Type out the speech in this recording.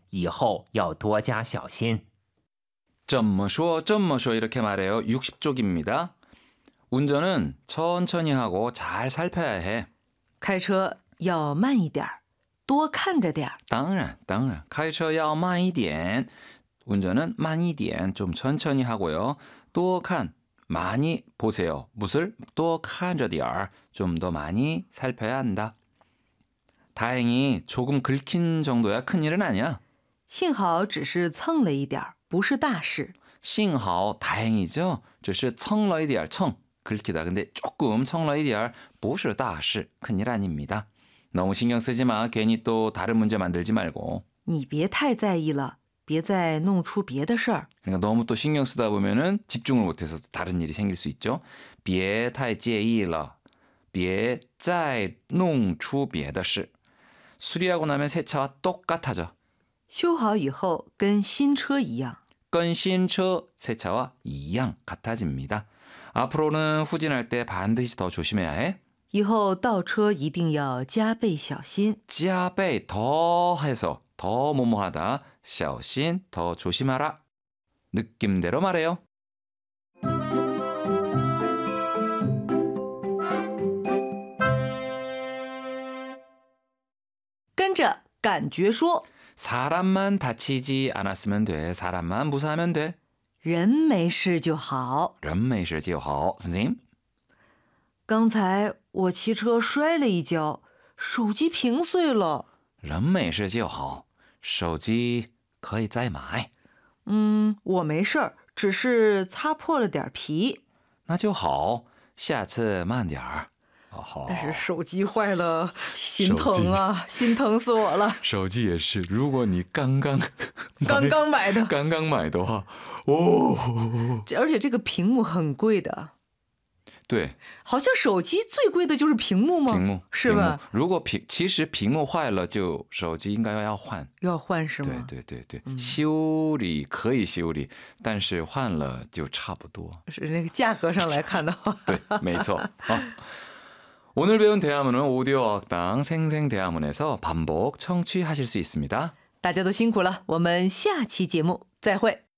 以后要多加小心。 점머쇼 이렇게 말해요. 60쪽입니다. 운전은 천천히 하고 잘 살펴야 해. 开车要慢一点儿，多看着点儿。 당연. 开车要慢一点. 운전은 慢一点, 좀 천천히 하고요. 多看, 많이 보세요. 무엇을? 多看着点儿, 좀 더 많이 살펴야 한다. 다행히 조금 긁힌 정도야 큰일은 아니야. 幸好只是蹭了一点儿，不是大事。 幸好 다행이죠. 只是蹭了一点, 蹭, 긁히다. 근데 조금 蹭了一点, 不是大事, 큰일 아닙니다. 너무 신경 쓰지 마. 괜히 또 다른 문제 만들지 말고. 你别太在意了，别再弄出别的事儿。 그러니까 너무 또 신경 쓰다 보면은 집중을 못해서 다른 일이 생길 수 있죠. 别太介意了,别再弄出别的事. 수리하고 나면 새 차와 똑같아져. 修好以后跟新车一样。 跟新车, 새 차와 一样 같아집니다. 앞으로는 후진할 때 반드시 더 조심해야 해. 以后倒车一定要加倍小心。 加倍 더 해서 더 뭐뭐하다. 小心 더 조심하라. 느낌대로 말해요. 跟着感觉说， 사람만 다치지 않았으면 돼. 사람만 무사하면 돼. 人没事就好。 人没事就好. 선생님? 刚才我骑车摔了一跤，手机屏碎了。 人没事就好. 手机可以再买. 我没事儿，只是擦破了点皮。 那就好. 下次慢点儿. 但是手机坏了，心疼啊，心疼死我了。 手机也是，如果你刚刚买的， 刚刚买的话，哦， 而且这个屏幕很贵的。 对， 好像手机最贵的就是屏幕吗？ 屏幕是吧？ 如果其实屏幕坏了，就手机应该要换。 要换是吗？ 对，修理可以修理，但是换了就差不多。 是那个价格上来看的话。 对，没错。오늘 배운 대화문은 오디오 어학당 생생대화문에서 반복 청취하실 수 있습니다. 大家都辛苦了，我们下期节目再会。